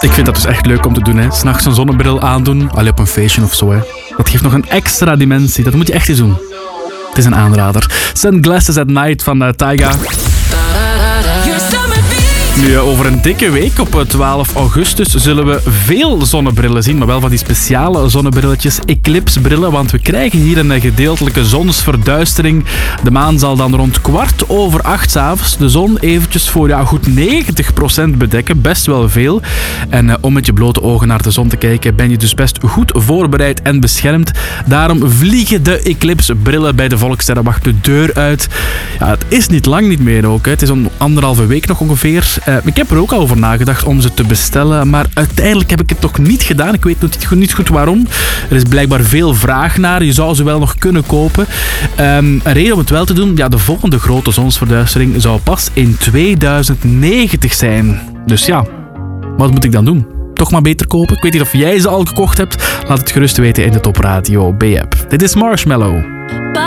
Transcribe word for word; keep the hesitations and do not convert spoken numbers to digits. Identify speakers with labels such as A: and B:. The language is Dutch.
A: Ik vind dat dus echt leuk om te doen, hè. 's Nachts een zonnebril aandoen, allee, op een feestje of zo, hè. Dat geeft nog een extra dimensie. Dat moet je echt eens doen. Het is een aanrader. Sunglasses at Night van uh, Tyga. Nu, over een dikke week, op twaalf augustus, zullen we veel zonnebrillen zien. Maar wel van die speciale zonnebrilletjes, eclipsebrillen. Want we krijgen hier een gedeeltelijke zonsverduistering. De maan zal dan rond kwart over acht 's avonds de zon eventjes voor ja, goed negentig procent bedekken. Best wel veel. En uh, om met je blote ogen naar de zon te kijken, ben je dus best goed voorbereid en beschermd. Daarom vliegen de eclipsebrillen bij de Volkssterrenwacht de deur uit. Ja, het is niet lang niet meer ook. Hè. Het is om anderhalve week nog ongeveer. Uh, ik heb er ook al over nagedacht om ze te bestellen, maar uiteindelijk heb ik het nog niet gedaan. Ik weet niet goed, niet goed waarom. Er is blijkbaar veel vraag naar. Je zou ze wel nog kunnen kopen. Um, een reden om het wel te doen, ja, de volgende grote zonsverduistering zou pas in tweeduizend negentig zijn. Dus ja, wat moet ik dan doen? Toch maar beter kopen? Ik weet niet of jij ze al gekocht hebt. Laat het gerust weten in de Top Radio B-app. Dit is Marshmello.